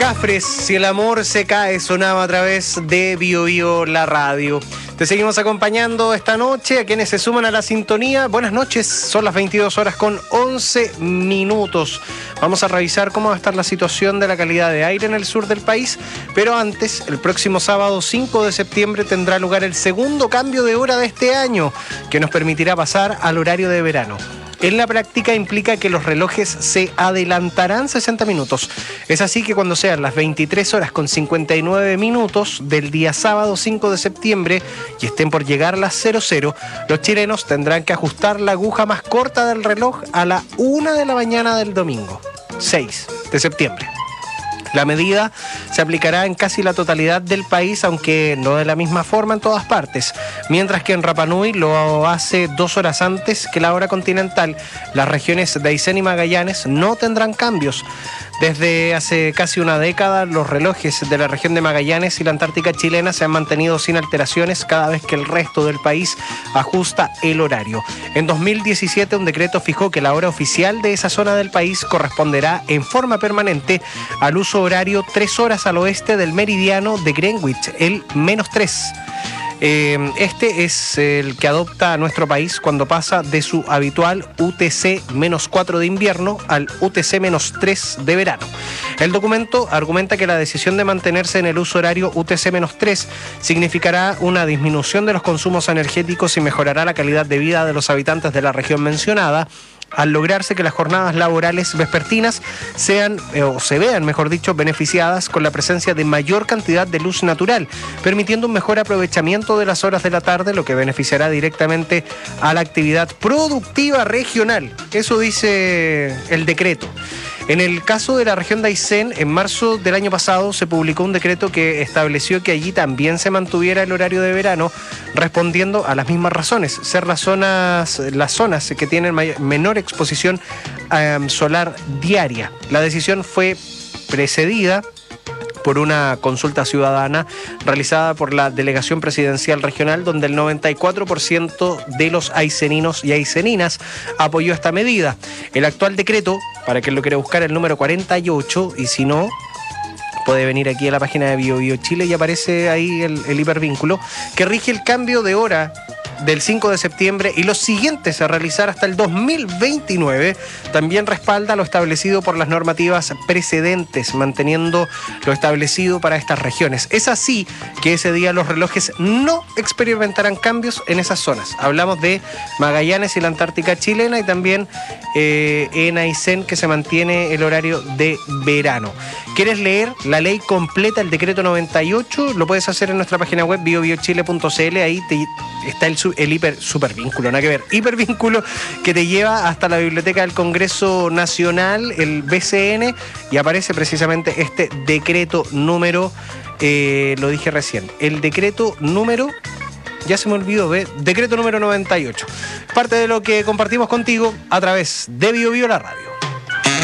Cafres, si el amor se cae, sonaba a través de Bio Bio, la radio. Te seguimos acompañando esta noche a quienes se suman a la sintonía. Buenas noches, son las 22 horas con 11 minutos. Vamos a revisar cómo va a estar la situación de la calidad de aire en el sur del país, pero antes, el próximo sábado 5 de septiembre tendrá lugar el segundo cambio de hora de este año, que nos permitirá pasar al horario de verano. En la práctica implica que los relojes se adelantarán 60 minutos. Es así que cuando sean las 23 horas con 59 minutos del día sábado 5 de septiembre y estén por llegar las 00, los chilenos tendrán que ajustar la aguja más corta del reloj a la 1 de la mañana del domingo, 6 de septiembre. La medida se aplicará en casi la totalidad del país, aunque no de la misma forma en todas partes. Mientras que en Rapa Nui lo hace 2 horas antes que la hora continental, las regiones de Aysén y Magallanes no tendrán cambios. Desde hace casi una década, los relojes de la región de Magallanes y la Antártica chilena se han mantenido sin alteraciones cada vez que el resto del país ajusta el horario. En 2017, un decreto fijó que la hora oficial de esa zona del país corresponderá en forma permanente al uso horario 3 horas al oeste del meridiano de Greenwich, el -3. Este es el que adopta nuestro país cuando pasa de su habitual UTC-4 de invierno al UTC-3 de verano. El documento argumenta que la decisión de mantenerse en el uso horario UTC-3 significará una disminución de los consumos energéticos y mejorará la calidad de vida de los habitantes de la región mencionada, al lograrse que las jornadas laborales vespertinas se vean, mejor dicho, beneficiadas con la presencia de mayor cantidad de luz natural, permitiendo un mejor aprovechamiento de las horas de la tarde, lo que beneficiará directamente a la actividad productiva regional. Eso dice el decreto. En el caso de la región de Aysén, en marzo del año pasado se publicó un decreto que estableció que allí también se mantuviera el horario de verano, respondiendo a las mismas razones, ser las zonas que tienen menor exposición solar diaria. La decisión fue precedida por una consulta ciudadana realizada por la Delegación Presidencial Regional, donde el 94% de los ayseninos y ayseninas apoyó esta medida. El actual decreto, para quien lo quiera buscar, el número 48, y si no, puede venir aquí a la página de Bio Bio Chile y aparece ahí el hipervínculo, que rige el cambio de hora del 5 de septiembre y los siguientes a realizar hasta el 2029, también respalda lo establecido por las normativas precedentes, manteniendo lo establecido para estas regiones. Es así que ese día los relojes no experimentarán cambios en esas zonas. Hablamos de Magallanes y la Antártica chilena, y también en Aysén, que se mantiene el horario de verano. ¿Quieres leer la ley completa, el decreto 98? Lo puedes hacer en nuestra página web biobiochile.cl. Ahí está el supervínculo, nada que ver, hipervínculo que te lleva hasta la Biblioteca del Congreso Nacional, el BCN, y aparece precisamente este decreto número, lo dije recién, el decreto número, ya se me olvidó, decreto número 98. Parte de lo que compartimos contigo a través de Bio Bio, la radio.